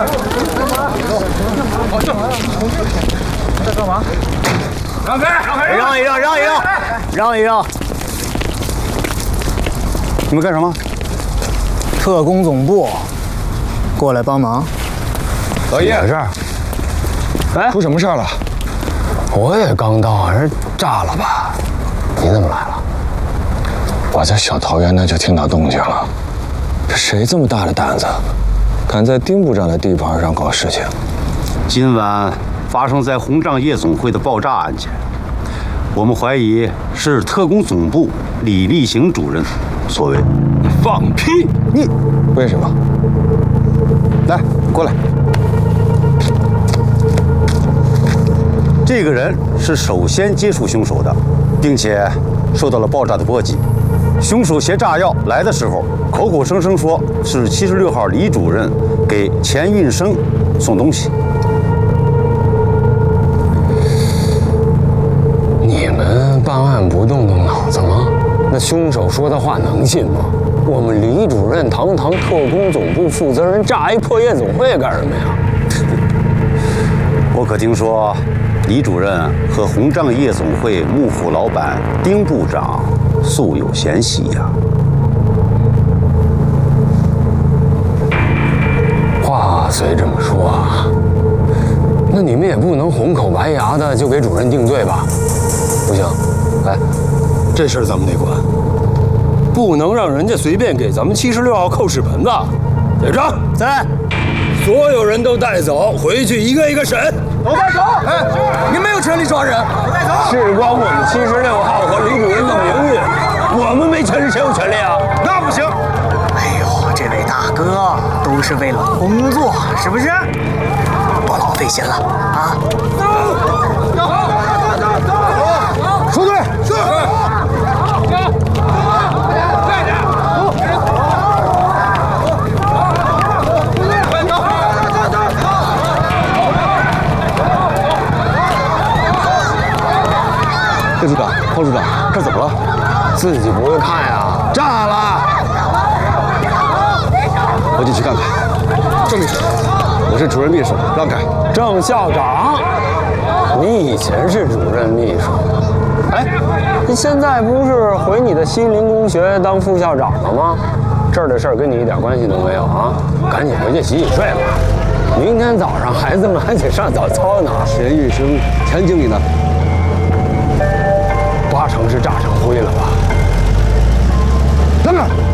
在干嘛？让开！ 让一让！让一让！你们干什么？特工总部，过来帮忙。 老叶在这儿。哎，出什么事儿了？ 我也刚到，这炸了吧？你怎么来了？ 我在小桃园那就听到动静了。这谁这么大的胆子，敢在丁部长的地盘上搞事情？ 今晚发生在红杖夜总会的爆炸案件，我们怀疑是特工总部李立行主任所为。 放屁！你为什么？来，过来。 这个人是首先接触凶手的，并且受到了爆炸的波及。凶手携炸药来的时候，口口声声说是76号李主任给钱运生送东西。 你们办案不动动脑子吗？那凶手说的话能信吗？我们李主任堂特工总部负责人炸一破夜总会干什么呀？ 我可听说李主任和红杖夜总会幕府老板丁部长素有嫌隙呀。 话虽这么说啊，那你们也不能红口白牙的就给主任定罪吧？不行，哎，这事儿咱们得管，不能让人家随便给咱们76号扣屎盆子。队长在，所有人都带走，回去一个一个审。 都带走！哎，你没有权利抓人。都带走！ 事关我们76号和李主任的名誉，我们没权利，谁有权利啊？ 那不行！ 哎呦，这位大哥都是为了工作，是不是？多浪费心了啊！ 走！收队！是。 副组长、郝组长，这怎么了？ 自己不会看呀？炸了！ 我进去看看。郑秘书，我是主任秘书，让开。 郑校长，你以前是主任秘书，哎，你现在不是回你的新林工学当副校长了吗？这儿的事儿跟你一点关系都没有啊！赶紧回去洗睡吧，明天早上孩子们还得上早操呢。 钱运生，钱经理呢 8成是炸成灰了吧？ 让开！